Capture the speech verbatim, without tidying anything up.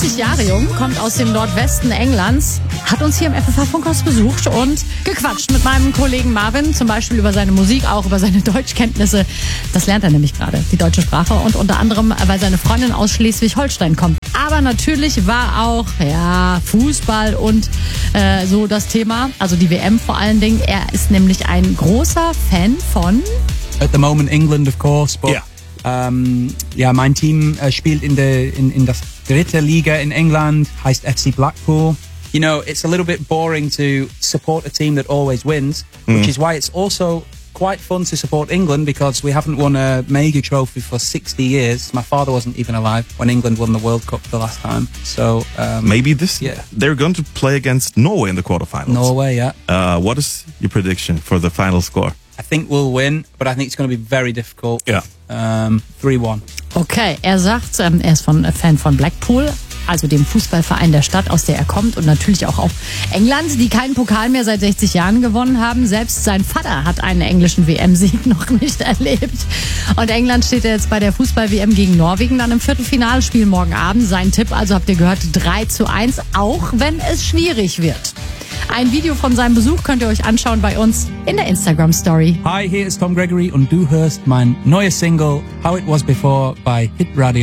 dreißig Jahre jung, kommt aus dem Nordwesten Englands, hat uns hier im F F H-Funkhaus besucht und gequatscht mit meinem Kollegen Marvin, zum Beispiel über seine Musik, auch über seine Deutschkenntnisse. Das lernt er nämlich gerade, die deutsche Sprache, und unter anderem, weil seine Freundin aus Schleswig-Holstein kommt. Aber natürlich war auch, ja, Fußball und äh, so das Thema, also die W M vor allen Dingen. Er ist nämlich ein großer Fan von... At the moment England, of course, but Yeah. um, yeah, mein Team uh, spielt in der in in das dritte Liga in England, heißt F C Blackpool. You know, it's a little bit boring to support a team that always wins, which is why it's also quite fun to support England, because we haven't won a mega trophy for sixty years. My father wasn't even alive when England won the World Cup the last time. So um, Maybe this Yeah. they're going to play against Norway in the quarterfinals. Norway, yeah. Uh, what is your prediction for the final score? I think we'll win, but I think it's going to be very difficult. Yeah. Um, three one. Okay, er sagt, ähm, er ist von, äh, Fan von Blackpool, also dem Fußballverein der Stadt, aus der er kommt, und natürlich auch auf England, die keinen Pokal mehr seit sechzig Jahren gewonnen haben. Selbst sein Vater hat einen englischen W M-Sieg noch nicht erlebt. Und England steht ja jetzt bei der Fußball-W M gegen Norwegen dann im Viertelfinalspiel morgen Abend. Sein Tipp, also habt ihr gehört, drei zu eins, auch wenn es schwierig wird. Ein Video von seinem Besuch könnt ihr euch anschauen bei uns in der Instagram-Story. Hi, hier ist Tom Gregory und du hörst mein neues Single How It Was Before bei Hit Radio.